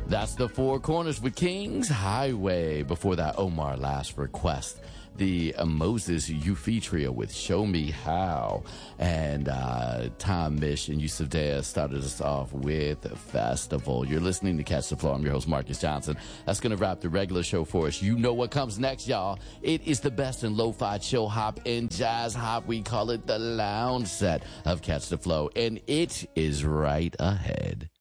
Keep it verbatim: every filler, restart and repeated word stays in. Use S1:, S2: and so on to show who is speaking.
S1: That's the Four Corners with Kings Highway. Before that, Omar Last Request. The uh, Moses Yufi Trio with Show Me How. And uh, Tom Mish and Yusuf Dea started us off with Festival. You're listening to Catch the Flow. I'm your host, Marcus Johnson. That's going to wrap the regular show for us. You know what comes next, y'all. It is the best in lo-fi, chill hop, and jazz hop. We call it the lounge set of Catch the Flow. And it is right ahead.